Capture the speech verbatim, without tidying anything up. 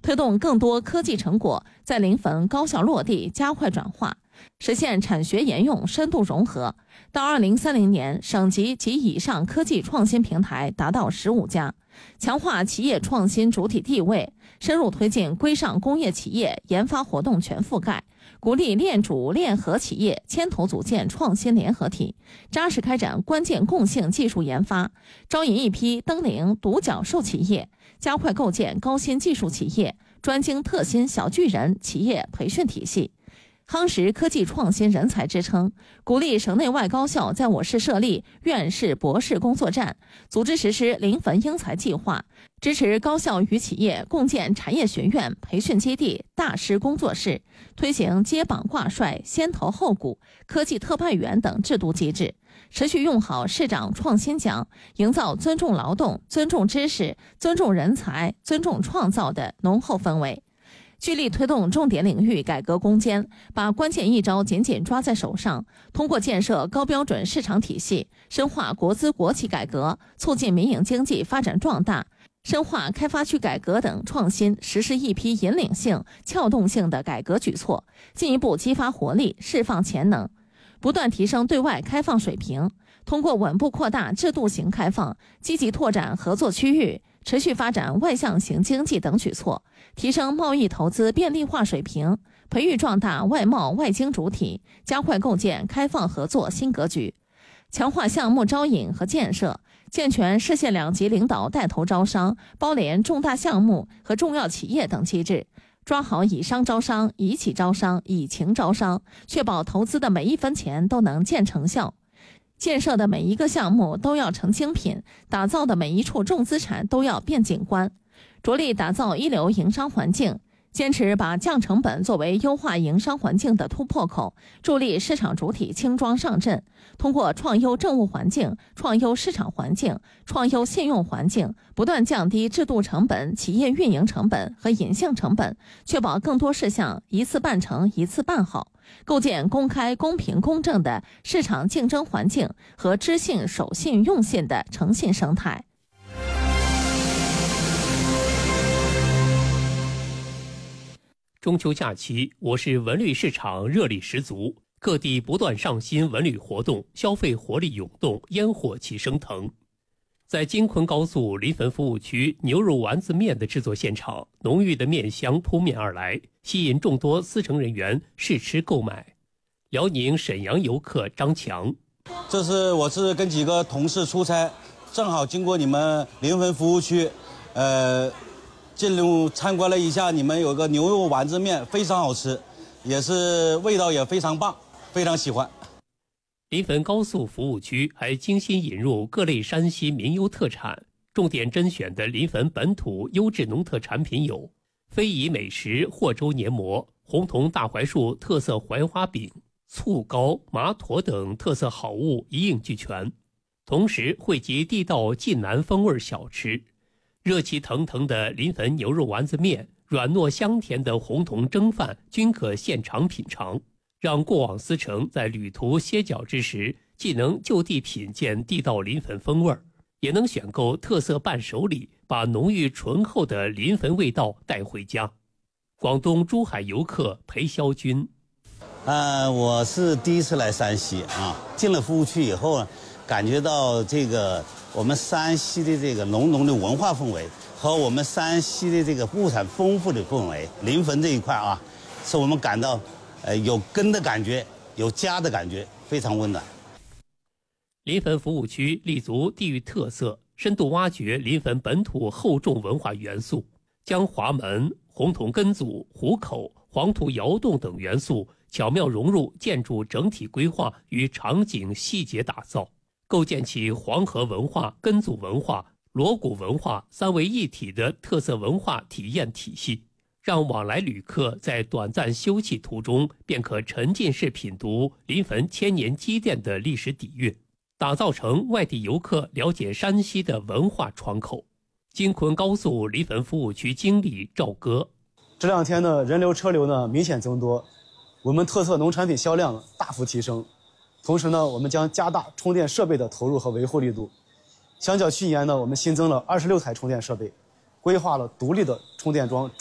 推动更多科技成果在临汾高效落地，加快转化，实现产学研用深度融合。到二零三零年，省级及以上科技创新平台达到十五家，强化企业创新主体地位，深入推进规上工业企业研发活动全覆盖，鼓励链主链合企业牵头组建创新联合体，扎实开展关键共性技术研发，招引一批登临独角兽企业，加快构建高新技术企业、专精特新小巨人企业培训体系，夯实科技创新人才支撑，鼓励省内外高校在我市设立院士、博士工作站，组织实施临汾英才计划，支持高校与企业共建产业学院、培训基地、大师工作室，推行接榜挂帅、先投后鼓、科技特派员等制度机制，持续用好市长创新奖，营造尊重劳动、尊重知识、尊重人才、尊重创造的浓厚氛围。聚力推动重点领域改革攻坚，把关键一招紧紧抓在手上，通过建设高标准市场体系，深化国资国企改革，促进民营经济发展壮大，深化开发区改革等创新，实施一批引领性、撬动性的改革举措，进一步激发活力，释放潜能，不断提升对外开放水平。通过稳步扩大制度型开放，积极拓展合作区域，持续发展外向型经济等举措，提升贸易投资便利化水平，培育壮大外贸外经主体，加快构建开放合作新格局，强化项目招引和建设，健全市县两级领导带头招商、包联重大项目和重要企业等机制，抓好以商招商、以企招商、以情招商，确保投资的每一分钱都能见成效。建设的每一个项目都要成精品，打造的每一处重资产都要变景观，着力打造一流营商环境，坚持把降成本作为优化营商环境的突破口，助力市场主体轻装上阵，通过创优政务环境、创优市场环境、创优信用环境，不断降低制度成本、企业运营成本和隐性成本，确保更多事项一次办成、一次办好，构建公开、公平、公正的市场竞争环境和知信、守信、用信的诚信生态。 中秋假期，我市文旅市场热力十足，各地不断上新文旅活动，消费活力涌动，烟火气升腾。在京昆高速临汾服务区牛肉丸子面的制作现场，浓郁的面香扑面而来，吸引众多司乘人员试吃购买。辽宁沈阳游客张强， 这是我是跟几个同事出差，正好经过你们临汾服务区，呃，进入参观了一下，你们有个牛肉丸子面，非常好吃，也是味道也非常棒，非常喜欢。 临汾高速服务区还精心引入各类山西民优特产，重点甄选的临汾本土优质农特产品有非遗美食霍州黏馍、红桐大槐树特色槐花饼、醋糕、麻坨等特色好物一应俱全，同时汇集地道晋南风味小吃，热气腾腾的临汾牛肉丸子面、软糯香甜的红桐蒸饭均可现场品尝，让过往司乘在旅途歇脚之时，既能就地品鉴地道临汾风味，也能选购特色伴手礼，把浓郁醇厚的临汾味道带回家。广东珠海游客裴霄军， 呃，我是第一次来山西啊，进了服务区以后呢，感觉到这个我们山西的这个浓浓的文化氛围和我们山西的这个物产丰富的氛围，临汾这一块啊，使我们感到呃有根的感觉，有家的感觉，非常温暖。 临汾服务区立足地域特色，深度挖掘临汾本土厚重文化元素，将华门、红桐根组、虎口、黄土窑洞等元素巧妙融入建筑整体规划与场景细节打造，构建起黄河文化、根组文化、锣鼓文化三位一体的特色文化体验体系，让往来旅客在短暂休憩途中便可沉浸式品读临汾千年积淀的历史底蕴，打造成外地游客了解山西的文化窗口。京昆高速临汾服务区经理赵哥， 这两天呢，人流车流呢明显增多，我们特色农产品销量大幅提升。同时呢，我们将加大充电设备的投入和维护力度。相较去年呢，我们新增了二十六台充电设备，规划了独立的充电桩